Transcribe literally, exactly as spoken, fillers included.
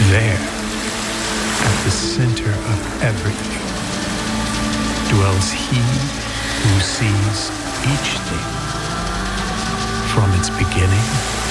There, at the center of everything, dwells He who sees each thing from its beginning